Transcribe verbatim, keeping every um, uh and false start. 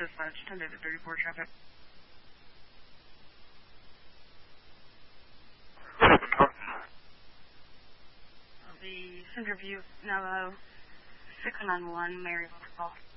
dispatch, ten to thirty-four traffic. The Centerview, Navajo, six nine one, Mary call.